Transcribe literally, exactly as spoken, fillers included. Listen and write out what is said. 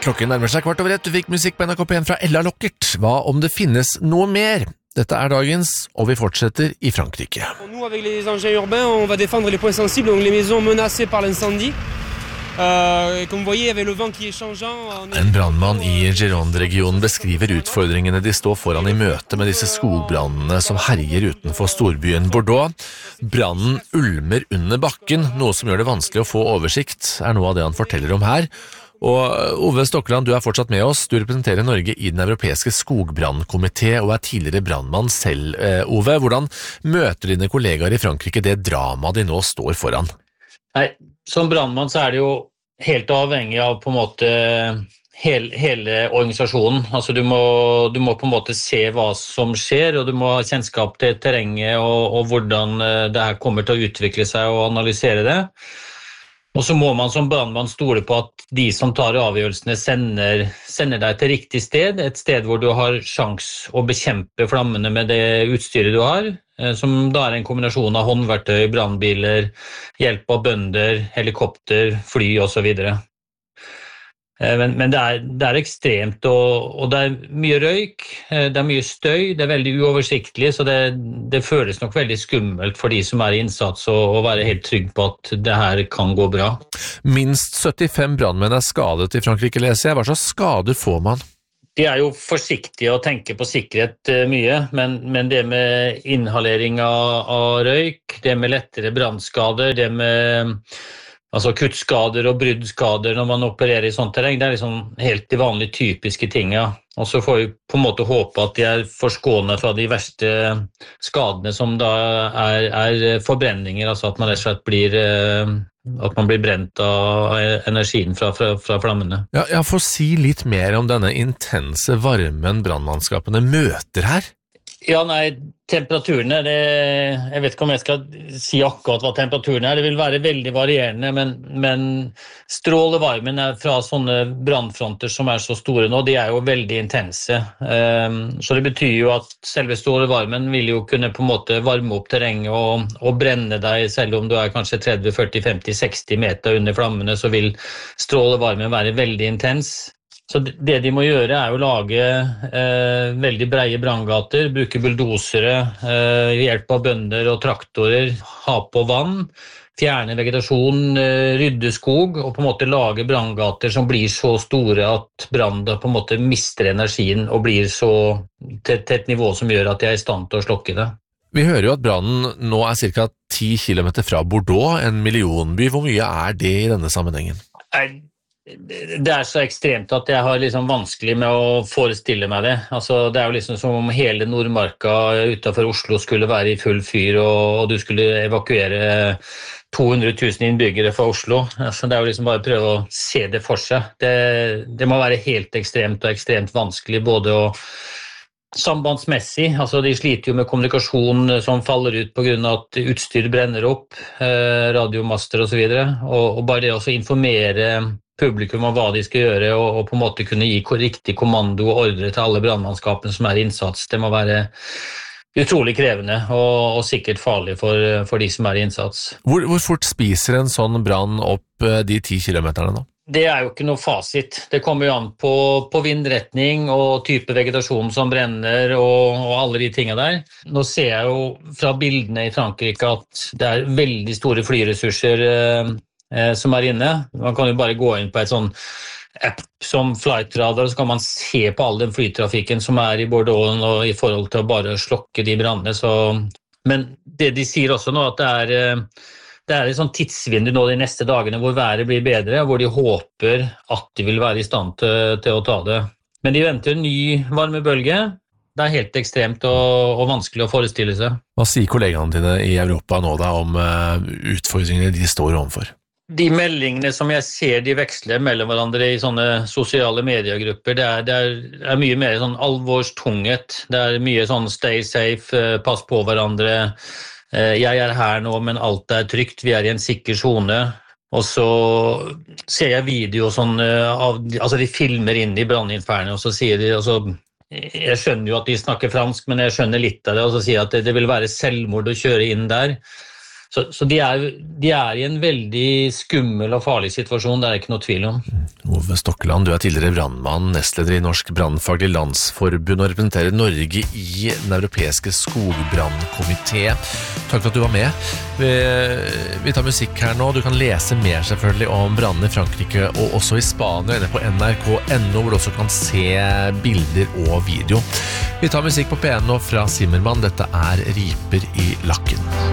Klokken nærmer seg kvart over ett. Du fikk musikk på N R K P en fra Ella Lockert. Hva om det finnes noe mer? Dette er dagens, og vi fortsetter i Frankrike. Nous, avec les engins urbains, on va défendre les points sensibles, donc les maisons menacées par l'incendie. Euh, comme vous voyez, il y avait le vent qui est changeant. En brandmann i Gironde-regionen beskriver utfordringene de står foran i møte med disse skogbrandene som herjer utenfor storbyen Bordeaux. Branden ulmer under bakken, noe som gjør det vanskelig å få oversikt, er noe av det han forteller om her. Og Ove Stokkeland, du er fortsatt med oss. Du representerer Norge i den europeiske skogbrandkomité og er tidligere brandmann selv. Ove, hvordan møter dine kollegaer i Frankrike det drama de nå står foran? Nei, som brandmann så er det jo helt avhengig av på en måte hele, hele organisasjonen. Altså du må, du må på en måte se hva som skjer, og du må ha kjennskap til terrenget og, og hvordan det her kommer til å utvikle seg og analysere det. Og så må man som brandmann stole på at de som tar avgjørelsene sender, sender deg til riktig sted, et sted hvor du har sjans å bekjempe flammene med det utstyret du har, som da er en kombinasjon av håndverktøy, brandbiler, hjelp av bønder, helikopter, fly og så videre. Men, men det, er, det er ekstremt, og, og det er mye røyk, det er mye støy, det er veldig uoversiktlig, så det, det føles nok veldig skummelt for de som er i innsats, og, og være helt trygg på at det her kan gå bra. Minst syttifem brandmenn er skadet i Frankrike, leser jeg. Hva slags skader får man? De er jo forsiktige og tenker på sikkerhet mye, men, men det med inhalering av, av røyk, det med lettere brandskader, det med altså kuttskader og bruddskader når man opererer i sånt terreng, det er liksom helt de vanlige typiske tingene. Og så får vi på en måte håpe at de er forskånet fra de verste skadene som da er, er forbrenninger, altså at man rett og slett blir, at man blir brent av energien fra, fra, fra flammene. Ja, jeg får si litt mer om denne intense varmen brandmannskapene møter her. Ja, nei, temperaturene, det, jeg vet ikke om jeg skal si akkurat hva temperaturen er, det vil være veldig varierende, men, men strålevarmen er fra sånne brandfronter som er så store nå, de er jo veldig intense. Um, så det betyr jo at selve strålevarmen vil jo kunne på en måte varme opp terrenget og, og brenne deg, selv om du er kanskje tretti, førti, femti, seksti meter under flammene, så vil strålevarmen være veldig intens. Så det de må gjøre er å lage eh, veldig breie brandgater, bruke bulldosere, eh, hjelp av bønder og traktorer, ha på vann, fjerne vegetasjon, eh, rydde skog, og på en måte lage brandgater som blir så store at branden på en måte mister energien og blir så til, til et nivå som gjør at de er i stand til å slokke det. Vi hører jo at branden nå er cirka ti kilometer fra Bordeaux, en millionby. Hvor mye er det i denne sammenhengen? Nei, det er så ekstremt at jeg har liksom vanskelig med å forestille meg det. Altså, det er jo liksom som om hele Nordmarka utenfor Oslo skulle være i full fyr, og, og du skulle evakuere to hundre tusen innbyggere fra Oslo. Altså, det er jo liksom bare å prøve å se det for seg. Det, det må være helt ekstremt og ekstremt vanskelig, både å sambandsmessig, altså de sliter jo med kommunikasjon som faller ut på grunn av at utstyr brenner opp, eh, radiomaster og så videre, og, og bare det å informere publikum om hva de skal gjøre, og, og på en måte kunne gi riktig kommando og ordre til alle brandmannskapene som er i innsats. Det må være utrolig krevende og, og sikkert farlig for, for de som er i innsats. Hvor, hvor fort spiser en sånn brann opp de ti kilometerne nå? Det er jo ikke noe fasit. Det kommer jo an på, på vindretning og type vegetasjon som brenner og, og alle de tingene der. Nå ser jeg jo fra bildene i Frankrike at det er veldig store flyressurser eh, som er inne. Man kan jo bare gå inn på et sånn app som Flightradar, så kan man se på all den flytrafikken som er i Bordeaux og i forhold til å bare slokke de brandene. Så, men det de sier også nå, at det er, det er et sånn tidsvindu nå de neste dagene hvor været blir bedre, hvor de håper at de vil være i stand til, til å ta det. Men de venter en ny varmebølge. Det er helt ekstremt og, og vanskelig å forestille seg. Hva sier kollegaene dine i Europa nå da om uh, utfordringene de står overfor? De meldingene som jeg ser de veksler mellom hverandre i sånne sosiale mediegrupper, det er, det er, er mye mer sånn alvorstunget. Det er mye sånn stay safe, pass på hverandre. Jeg er her nå, men alt er trygt. Vi er i en sikker zone. Og så ser jeg video sånn, av, altså de filmer inn i brandinfernet, og så sier de, altså, jeg skjønner jo at de snakker fransk, men jeg skjønner litt av det, og så sier jeg at det, det vil være selvmord å kjøre inn der. Så, så de, er, de er i en veldig skummel og farlig situasjon, det er ikke noe tvil om. Ove Stokkeland, du er tidligere brannmann, nestleder i Norsk Brannfaglig Landsforbund og representerer Norge i den europeiske skogbrannkomité. Takk for at du var med. Vi, vi tar musikk her nå. Du kan lese mer selvfølgelig om brannen i Frankrike og også i Spania inne på N R K punktum N O, hvor du også kan se bilder og video. Vi tar musikk på P N nå fra Zimmermann. Dette er Riper i lakken.